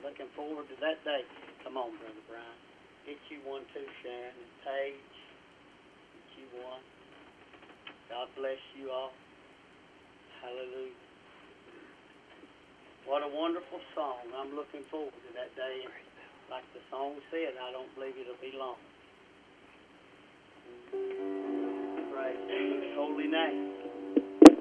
Looking forward to that day. Come on, Brother Brian. Get you one too, Sharon and Paige. Get you one. God bless you all. Hallelujah. What a wonderful song. I'm looking forward to that day. And like the song said, I don't believe it'll be long. Praise His holy name.